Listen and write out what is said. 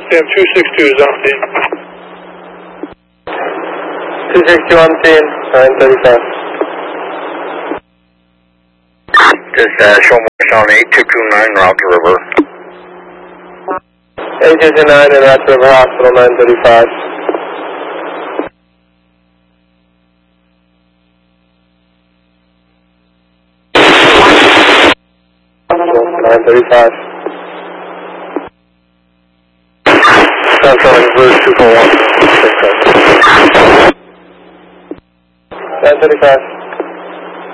Stamp 262 is on scene. 262 on scene, 935. This show marks on 8229 Rocky River. 8229 in Rocky River Hospital, 935. Central Blues 241. 935.